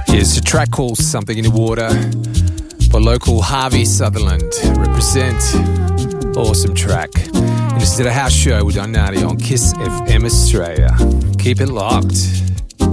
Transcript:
It's a track called Something in the Water by local Harvey Sutherland. Represent. Awesome track. And this is a house show with Donati on Kiss FM Australia. Keep it locked.